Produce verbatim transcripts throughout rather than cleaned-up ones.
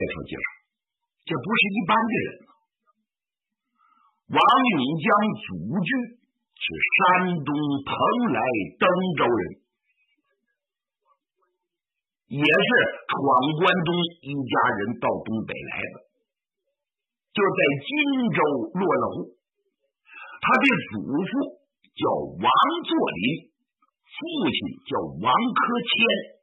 手介绍，这不是一般的人。王允江祖居是山东蓬莱登州人，也是闯关东一家人到东北来的，就在荆州落了户。他的祖父叫王作霖，父亲叫王科谦。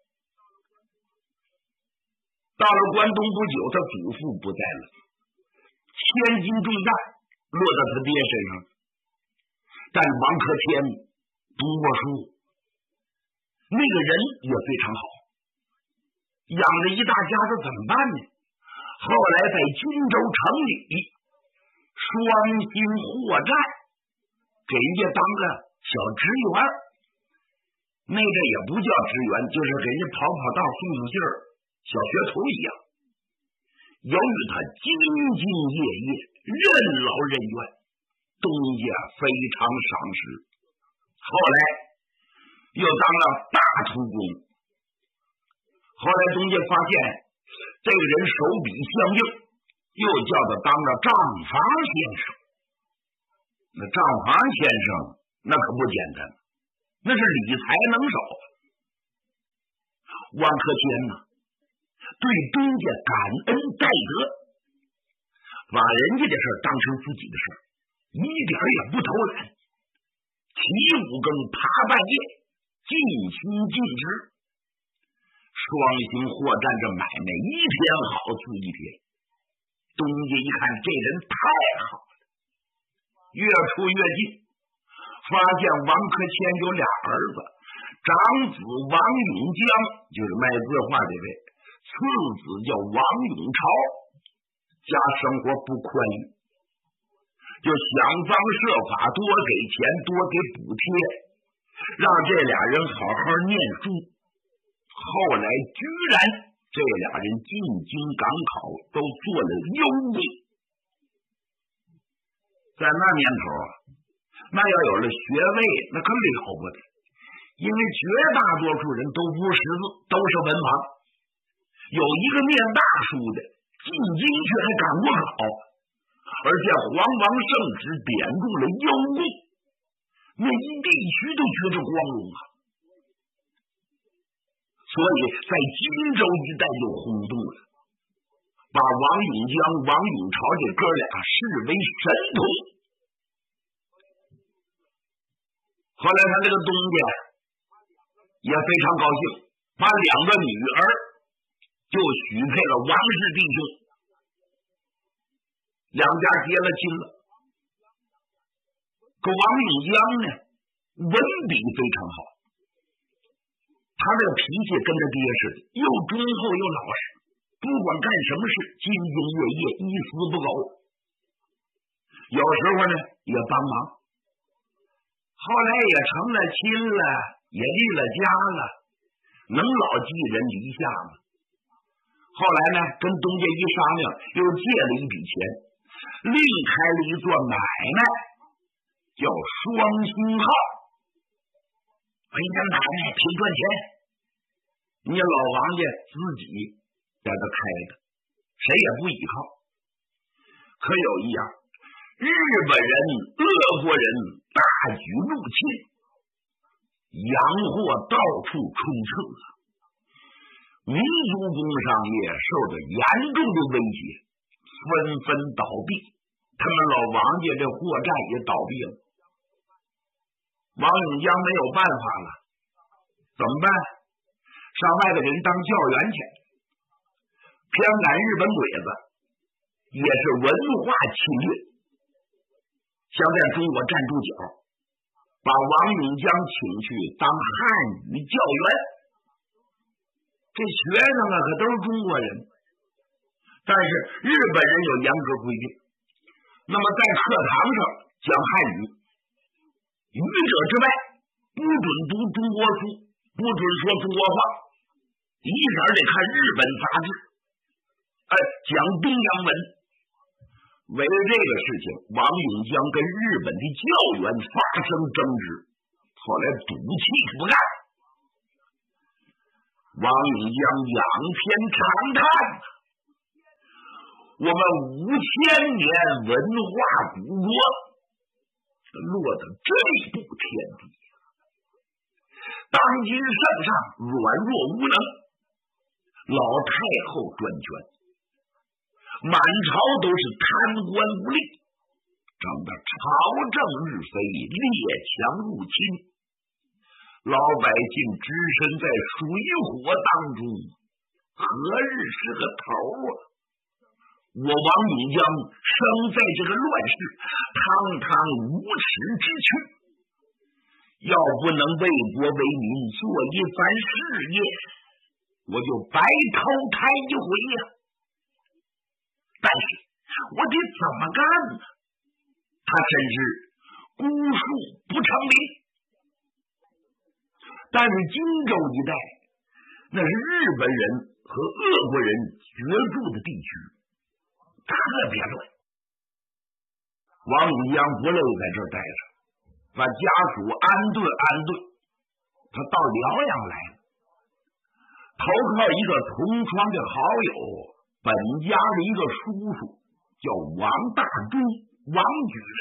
到了关东不久，他祖父不在了，千斤重担落到他爹身上。但王科谦读过书，那个人也非常好，养着一大家子怎么办呢？后来在荆州城里双星货站给人家当个小职员，那个也不叫职员，就是给人家跑跑道送送信儿，小学徒一样。由于他兢兢业业，任劳任怨，东家非常赏识。后来又当了大图工，后来东家发现这个人手笔相应，又叫他当了账房先生。那账房先生那可不简单，那是理财能手。王科谦呢，对东家感恩戴德，把人家的事当成自己的事，一点也不偷懒，起五更爬半夜，尽心尽职。双星货站这买卖一天好似一天，东家一看这人太好了，越处越近，发现王科谦有俩儿子，长子王永江就是卖字画这位，次子叫王永朝，家生活不宽裕，就想方设法多给钱多给补贴，让这俩人好好念书。后来居然这俩人进京赶考，都做了优异。在那年头啊，那要有了学位那可了不得，因为绝大多数人都不识字，都是文盲，有一个念大书的进京却还赶过考，而且皇王圣旨点中了优异，那一地区都觉着光荣啊。所以在荆州一带就轰动了，把王永江、王永朝这哥俩视为神童。后来他这个东家也非常高兴，把两个女儿就许配了王氏弟兄，两家结了亲了。可王永江呢，文笔非常好，他这个脾气跟他爹似的，又忠厚又老实，不管干什么事兢兢业业，一丝不苟。有时候呢也帮忙，后来也成了亲了，也立了家了，能老寄人篱下吗？后来呢跟东家一商量，又借了一笔钱，另开了一座买卖，叫双星号。哎呀，买卖挺赚钱，你老王家自己在这开的，谁也不依靠。可有一样，日本人、俄国人大举入侵，洋货到处充斥，民族工商业受到严重的威胁，纷纷倒闭。他们老王家这货站也倒闭了。王永江没有办法了，怎么办？上外头给人当教员去，偏赶日本鬼子，也是文化侵略，想在中国站住脚，把王永江请去当汉语教员。这学生啊可都是中国人，但是日本人有严格规定，那么在课堂上讲汉语，语者之外不准读中国书，不准说中国话，一点得看日本杂志，哎，讲东洋文。为了这个事情，王永江跟日本的教员发生争执，后来赌气不干。王永江仰天长叹， 我们五千年文化古国落得这步田地，当今圣上软弱无能，老太后专权，满朝都是贪官污吏，整得朝政日非，列强入侵，老百姓置身在水火当中，何日是个头啊？我王永江生在这个乱世，堂堂无耻之躯，要不能为国为民做一番事业，我就白投胎一回呀、啊！但是我得怎么干呢？他真是孤树不成林。但是荆州一带，那是日本人和俄国人居住的地区，特别乱。王永江不乐意在这儿待着，把家属安顿安顿，他到辽阳来了，投靠一个同窗的好友，本家的一个叔叔，叫王大忠，王举人。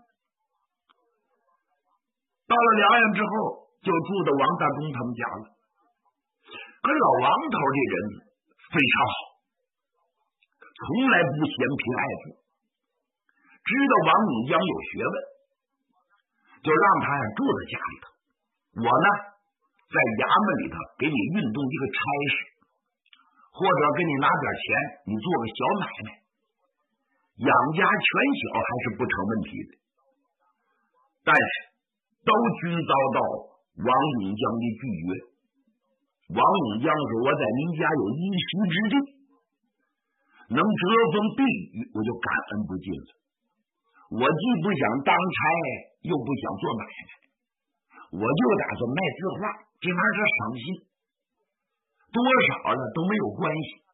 到了辽阳之后，就住到王大忠他们家了。可老王头这人非常好，从来不嫌贫爱富，知道王永江有学问，就让他呀住在家里头。我呢，在衙门里头给你运动一个差事，或者给你拿点钱，你做个小买卖，养家全小还是不成问题的。但是都均遭到王永江的拒绝。王永江说：“我在您家有一席之地，能遮风避雨，我就感恩不尽了。我既不想当差，又不想做买卖，我就打算卖字画，这玩意儿省心，多少呢都没有关系。”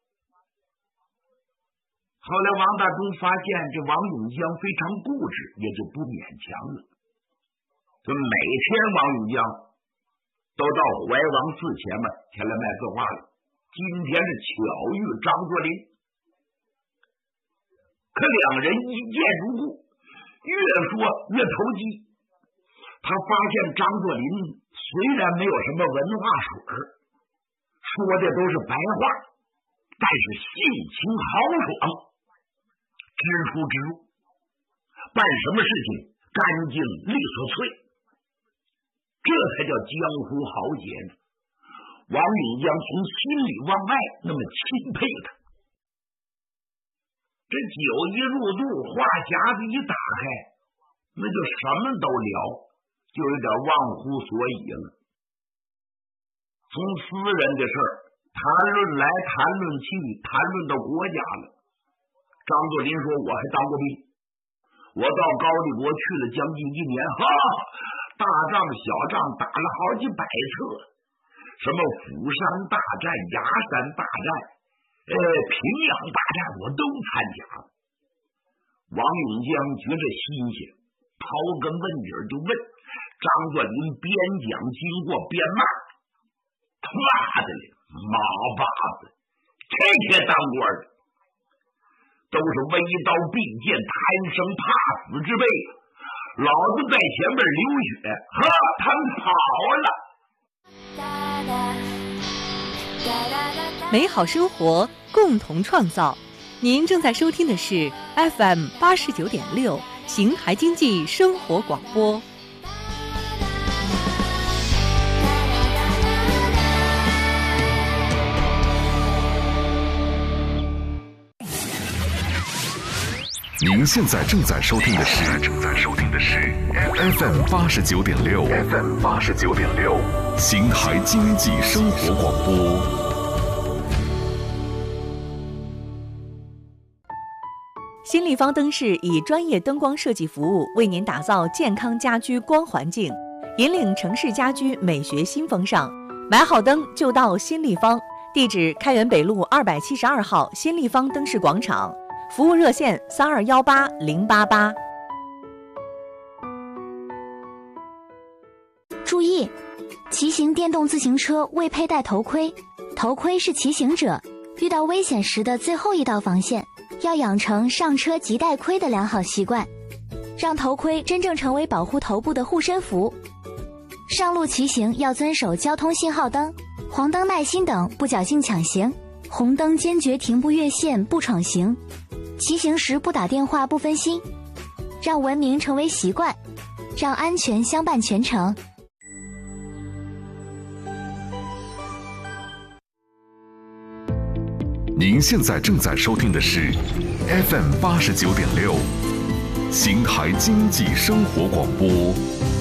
后来王大忠发现这王永江非常固执，也就不勉强了。就每天王永江都到怀王寺前面前来卖字画了。今天是巧遇张作霖，可两人一见如故，越说越投机。他发现张作霖虽然没有什么文化水，说的都是白话，但是性情豪爽，知出之入，办什么事情干净利索脆，这才叫江湖豪杰呢。王永江从心里往外那么钦佩他。这酒一入肚，话匣子一打开，那就什么都聊，就有点忘乎所以了。从私人的事儿谈论来谈论去，谈论到国家了。张作霖说：“我还当过兵，我到高丽国去了将近一年，哈，大仗小仗打了好几百次，什么釜山大战、崖山大战、呃平阳大战，我都参加了。”王永江觉着新鲜，刨根问底就问张作霖，边讲经过边骂：“他妈的嘞，马把子，天天当官的，都是微刀必剑、贪生怕死之辈，老子在前面流血，呵，他们跑了。” 美好生活，共同创造。您正在收听的是 F M 八十九点六邢台经济生活广播。 您现在正在收听的是正在收听的是 F M 八十九点六 F M 八十九点六邢台经济生活广播。 新立方灯饰以专业灯光设计服务为您打造健康家居光环境，引领城市家居美学新风尚。买好灯就到新立方，地址开元北路二百七十二号新立方灯饰广场，服务热线三二幺八零八八。 注意，骑行电动自行车未佩戴头盔，头盔是骑行者遇到危险时的最后一道防线。 要养成上车即戴盔的良好习惯，让头盔真正成为保护头部的护身符。上路骑行要遵守交通信号灯、黄灯耐心等，不侥幸抢行，红灯坚决停步越线不闯行，骑行时不打电话不分心，让文明成为习惯，让安全相伴全程。 您现在正在收听的是 F M 八十九点六，邢台经济生活广播。